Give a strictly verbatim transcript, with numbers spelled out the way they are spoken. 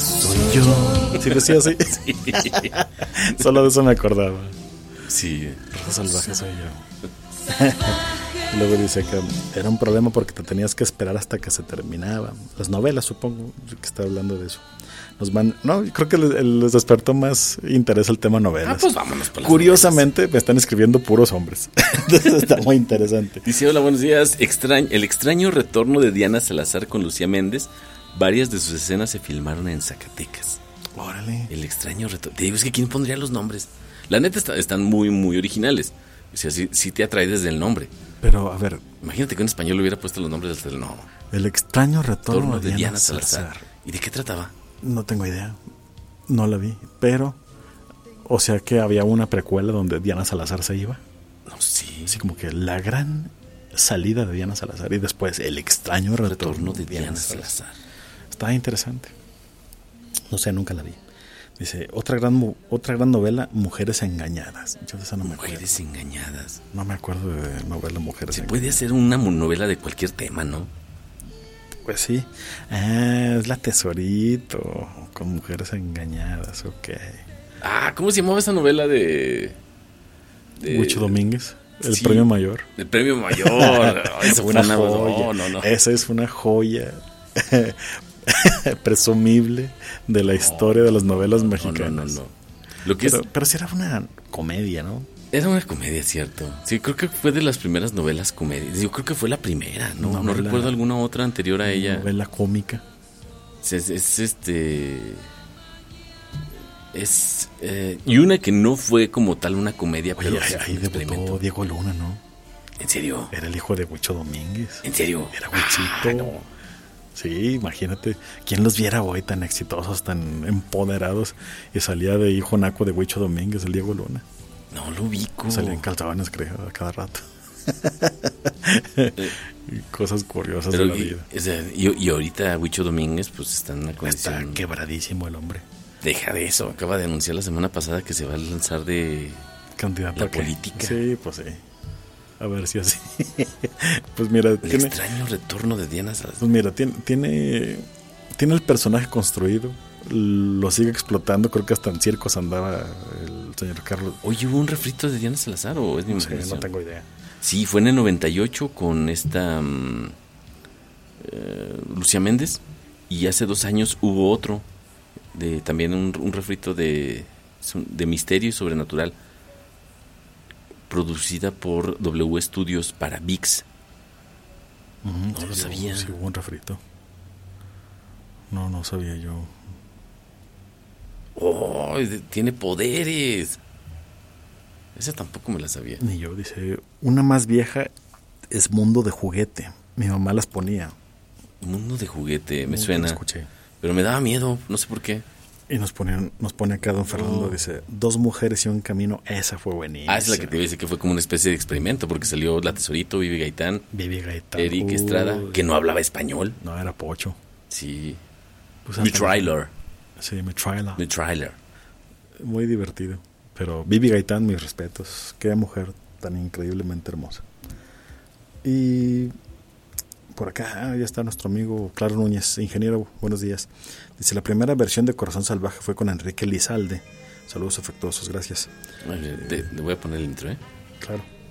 soy yo. ¿Sí decía así? Sí. Solo de eso me acordaba. Sí. Rosa salvaje soy yo. Y luego dice que era un problema porque te tenías que esperar hasta que se terminaba. Las novelas, supongo que está hablando de eso. Nos van, no, creo que les, les despertó más interés el tema novelas. Ah, pues vámonos por las Curiosamente novelas. Me están escribiendo puros hombres. Entonces está muy interesante. Dice, hola, buenos días. Extrañ- el extraño retorno de Diana Salazar con Lucía Méndez. Varias de sus escenas se filmaron en Zacatecas. Órale. El extraño retorno. Te digo, es que ¿quién pondría los nombres? La neta está, están muy, muy originales. O sea, sí, sí te atrae desde el nombre. Pero, a ver. Imagínate que un español hubiera puesto los nombres desde el no. El extraño retorno, Retorno de de Diana, Diana Salazar. Salazar. ¿Y de qué trataba? No tengo idea. No la vi. Pero, o sea que había una precuela donde Diana Salazar se iba. No, sí. Así como que la gran salida de Diana Salazar y después el extraño retorno, Retorno de Diana Salazar. Está interesante. No sé, nunca la vi. Dice, otra gran mu- otra gran novela, Mujeres Engañadas. Yo de esa no me acuerdo. Mujeres engañadas. No me acuerdo de novela Mujeres Se Engañadas. puede hacer una mo- novela de cualquier tema, ¿no? Pues sí. Ah, es la Tesorito con Mujeres Engañadas, ok. Ah, ¿cómo se llamaba esa novela de...? de Huicho Domínguez, el sí, premio mayor. El premio mayor. Esa fue Una una joya. No, no, no. Esa es una joya presumible de la historia de las novelas mexicanas. No, no, no, no. Lo que Pero, es, pero sí era una comedia, ¿no? era una comedia, ¿cierto? Sí, creo que fue de las primeras novelas comedias. Yo creo que fue la primera, ¿no? No Novela- recuerdo alguna otra anterior a ella. Novela cómica. Es, es, es, este... Es... eh, y una que no fue como tal una comedia, Oye, pero ahí, sí fue ahí un debutó experimento. Diego Luna, ¿no? ¿En serio? Era el hijo de Huicho Domínguez. ¿En serio? Era Huichito. Ah, no. Sí, imagínate. ¿Quién los viera hoy tan exitosos, tan empoderados? Y salía de hijo naco de Huicho Domínguez, el Diego Luna. No lo ubico. Salía en calzabanes, creo, a cada rato. Y cosas curiosas Pero, de la y, vida. o sea, y, y ahorita Huicho Domínguez pues está en una condición... Está quebradísimo el hombre. Deja de eso, acaba de anunciar la semana pasada que se va a lanzar de... Candidato La a qué? política. Sí, pues sí. A ver si así. Pues mira, El tiene, extraño retorno de Diana Salazar. pues mira, tiene, tiene, tiene el personaje construido, lo sigue explotando, creo que hasta en circos andaba el señor Carlos. Oye, ¿hubo un refrito de Diana Salazar o es mi No sé, imaginación? no tengo idea. Sí, fue en el noventa y ocho con esta mm, eh, Lucía Méndez. Y hace dos años hubo otro, de también un, un refrito de, de misterio y sobrenatural, producida por W Studios para ViX. Uh-huh, No sí, lo sí, sabía. Sí, hubo un refrito. No, no sabía yo. ¡Oh! Tiene poderes. Esa tampoco me la sabía. Ni yo, dice, una más vieja es Mundo de Juguete. Mi mamá las ponía. Mundo de juguete, me Nunca suena. la escuché. Pero me daba miedo, no sé por qué. Y nos ponían, nos pone acá don Fernando, Oh. dice, Dos mujeres y un camino. Esa fue buenísima. Ah, esa es la que te iba a decir que fue como una especie de experimento, porque salió La Tesorito, Vivi Gaitán, Vivi Gaitán. Eric Uy. Estrada, que no hablaba español. No, era Pocho. Sí. Pues Mi hasta- trailer. Sí, mi trailer. Mi trailer. Muy divertido. Pero Vivi Gaitán, mis respetos. Qué mujer tan increíblemente hermosa. Y por acá ah, ya está nuestro amigo Claro Núñez, ingeniero, buenos días. Dice, la primera versión de Corazón Salvaje fue con Enrique Lizalde. Saludos afectuosos, gracias. Te, te voy a poner el intro, ¿eh? Claro.